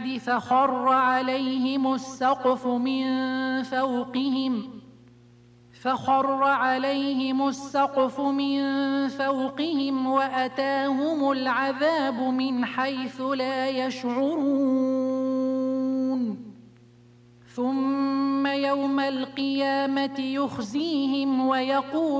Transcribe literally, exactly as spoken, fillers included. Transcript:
فخر عليهم السقف من فوقهم فخر عليهم السقف من فوقهم وأتاهم العذاب من حيث لا يشعرون ثم يوم القيامة يخزيهم ويقول